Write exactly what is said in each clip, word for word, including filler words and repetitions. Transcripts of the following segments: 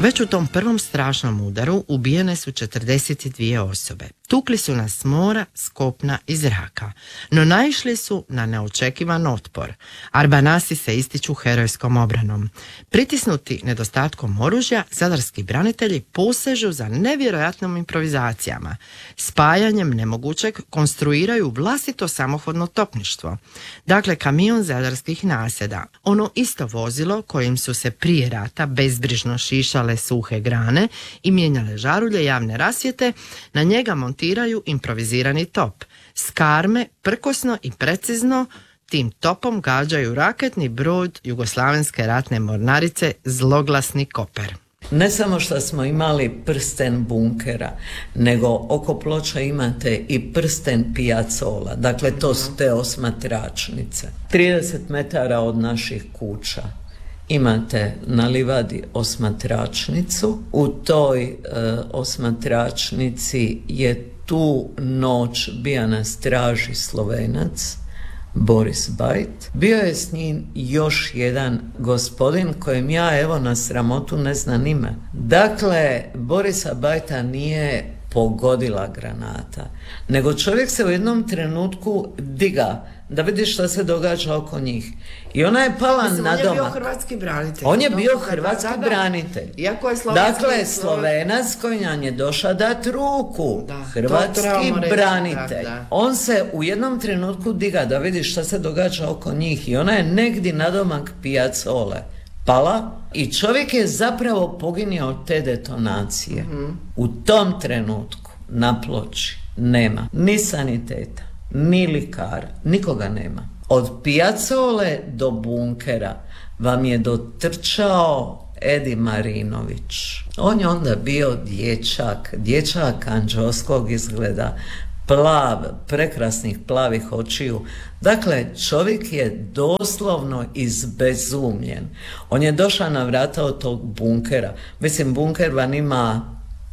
Već u tom prvom strašnom udaru ubijene su četrdeset dvije osobe. Tukli su nas s mora, s kopna i zraka, no naišli su na neočekivan otpor. Arbanasi se ističu herojskom obranom. Pritisnuti nedostatkom oružja, zadarski branitelji posežu za nevjerojatnim improvizacijama. Spajanjem nemogućeg konstruiraju vlastito samohodno topništvo. Dakle, kamion zadarskih nasjeda, ono isto vozilo kojim su se prije rata bezbrižno šišale suhe grane i mijenjale žarulje javne rasvjete, na njega montiraju improvizirani top. S karme prkosno i precizno tim topom gađaju raketni brod Jugoslavenske ratne mornarice zloglasni Koper. Ne samo što smo imali prsten bunkera, nego oko Ploča imate i prsten pijacola, dakle to su te osmatračnice. trideset metara od naših kuća imate na livadi osmatračnicu. U toj e, osmatračnici je tu noć bio na straži Slovenac Boris Bajt. Bio je s njim još jedan gospodin kojem ja evo na sramotu ne znam ime. Dakle, Borisa Bajta nije pogodila granata, nego čovjek se u jednom trenutku diga da vidi što se događa oko njih. I ona je pala Mislim, na domak. On je bio hrvatski branitelj. On je bio hrvatski da, branitelj. Iako je slovenski... Dakle, Slovenac koji nam je došao dati ruku. Da, hrvatski branitelj. Da, da. On se u jednom trenutku diga da vidi što se događa oko njih. I ona je negdje na domak pijacole pala i čovjek je zapravo poginio od te detonacije. Mm-hmm. U tom trenutku na Ploči nema ni saniteta, ni likara, nikoga nema. Od pijacole do bunkera vam je dotrčao Edi Marinović. On je onda bio dječak, dječak anđelskog izgleda, plav, prekrasnih plavih očiju. Dakle, čovjek je doslovno izbezumljen. On je došao na vrata od tog bunkera. Mislim, bunker vam ima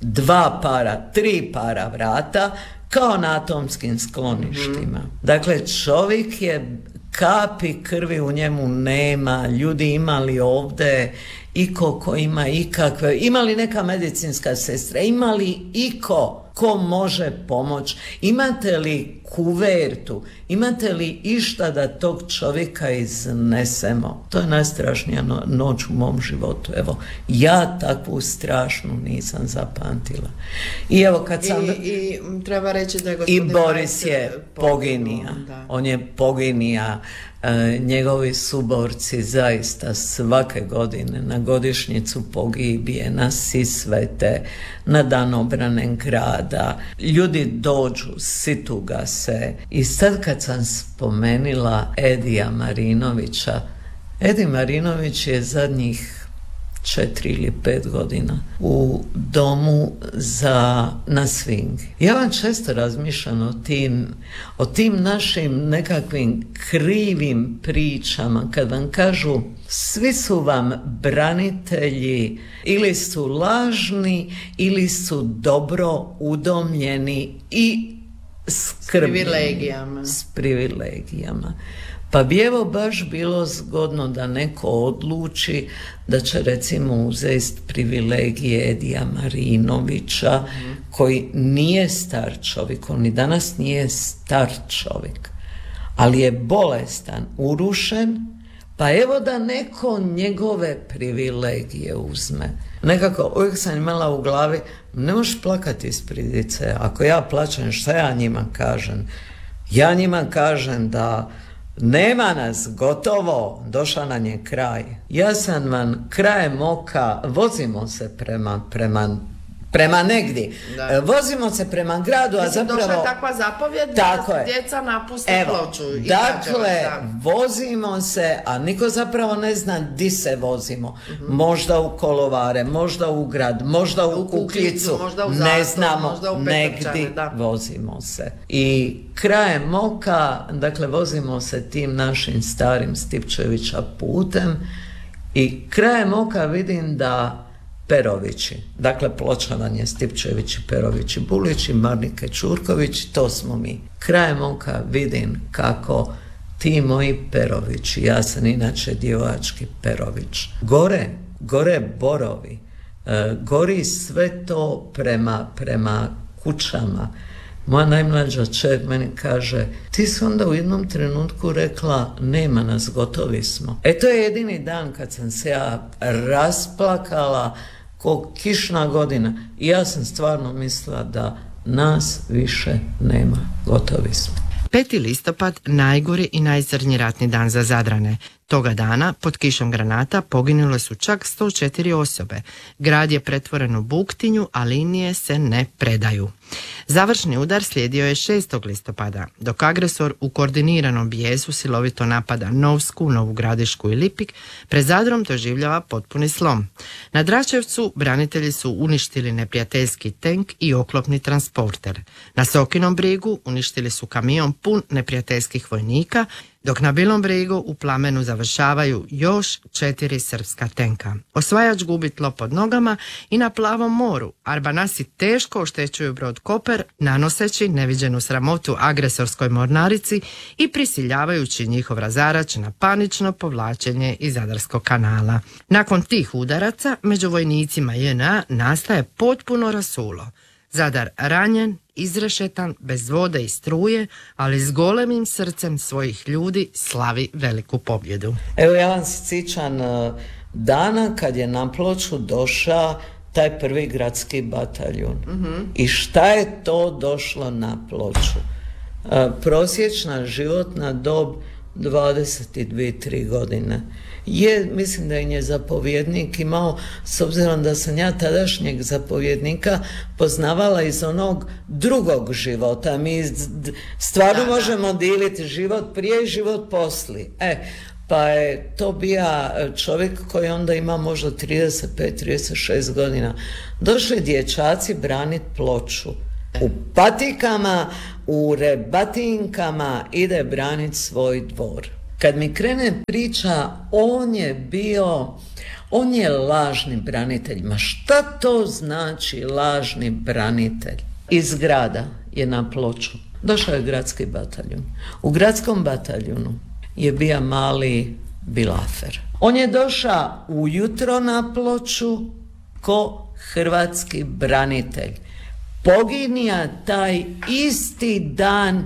dva para, tri para vrata, kao na atomskim skloništima. Mm-hmm. Dakle, čovjek je, kapi krvi u njemu nema, ljudi imali ovdje iko ko ima ikakve, imali neka medicinska sestra, imali iko ko može pomoći, imate li kuvertu, imate li išta da tog čovjeka iznesemo. To je najstrašnija no- noć u mom životu. Evo, ja takvu strašnu nisam zapamtila. I evo kad sam... I, i treba reći da je I Boris je poginija. On je poginija. E, njegovi suborci zaista svake godine na godišnjicu pogibije, na Sisvete, na dan obrane grada. Ljudi dođu, situga se. I sad kad sam spomenila Edija Marinovića, Edi Marinović je zadnjih četiri ili pet godina u domu za na Svingi. Ja vam često razmišljam o tim, o tim našim nekakvim krivim pričama kad vam kažu svi su vam branitelji, ili su lažni ili su dobro udomljeni i skrbni. S privilegijama. S privilegijama. Pa bi evo baš bilo zgodno da neko odluči da će recimo uzeti privilegije Edija Marinovića, mm. koji nije star čovjek, on ni danas nije star čovjek, ali je bolestan, urušen, pa evo da neko njegove privilegije uzme. Nekako uvijek sam imala u glavi, ne možeš plakati iz pridice, ako ja plačem, šta ja njima kažem? Ja njima kažem da nema nas, gotovo, došao nam je kraj. Ja sam vam krajem oka, vozimo se prema, prema, prema negdje. Da. Vozimo se prema gradu, Mislim, a zapravo... došla je takva zapovjed da djeca napuste Ploču. Dakle, vozimo se, a niko zapravo ne zna di se vozimo. Mm-hmm. Možda u Kolovare, možda u grad, možda u, u Kukljicu, možda u Zato, ne znamo, negdje vozimo se. I krajem oka, dakle, vozimo se tim našim starim Stipčevića putem i krajem oka vidim da Perovići, dakle Pločavan je Stipčević, Perović, Bulić i Marnike Čurković, to smo mi. Krajem oka vidim kako ti moji Perovići, ja sam inače djevojački Perović, gore, gore borovi, e, gori sve to prema, prema kućama. Moja najmlađa čer meni kaže, ti si onda u jednom trenutku rekla, nema nas, gotovi smo. E to je jedini dan kad sam se ja rasplakala ko kišna godina i ja sam stvarno mislila da nas više nema, gotovi smo. peti listopad najgori i najcrnji ratni dan za Zadrane. Toga dana pod kišom granata poginule su čak sto četiri osobe. Grad je pretvoren u buktinju, a linije se ne predaju. Završni udar slijedio je šestog listopada, dok agresor u koordiniranom bijesu silovito napada Novsku, Novu Gradišku i Lipik, pred Zadrom doživljava potpuni slom. Na Dračevcu branitelji su uništili neprijateljski tenk i oklopni transporter. Na Sokinom brigu uništili su kamion pun neprijateljskih vojnika, dok na Bilom brigu u plamenu završavaju još četiri srpska tenka. Osvajač gubi tlo pod nogama i na Plavom moru Arbanasi teško oštećuju brod Koper, nanoseći neviđenu sramotu agresorskoj mornarici i prisiljavajući njihov razarač na panično povlačenje iz Zadarskog kanala. Nakon tih udaraca među vojnicima J N A nastaje potpuno rasulo. Zadar ranjen, izrešetan, bez vode i struje, ali s golemim srcem svojih ljudi slavi veliku pobjedu. Evo ja vam se sjećam dana kad je na Ploču došao taj prvi gradski bataljun. Mm-hmm. I šta je to došlo na Ploču? Prosječna životna dob dvadeset dvije tri godine. Je, mislim da je zapovjednik imao, s obzirom da sam ja tadašnjeg zapovjednika poznavala iz onog drugog života. Mi stvarno da, možemo da. Diliti život prije i život poslije. E, pa je to bio čovjek koji onda ima možda trideset pet trideset šest godina. Došli dječaci braniti Ploču. U patikama, u rebatinkama ide braniti svoj dvor. Kad mi krene priča, on je bio, on je lažni branitelj. Ma šta to znači lažni branitelj? Iz grada je na Ploču. Došao je gradski bataljun. U gradskom bataljunu je bio mali Bilafer. On je došao ujutro na Ploču ko hrvatski branitelj. Poginija taj isti dan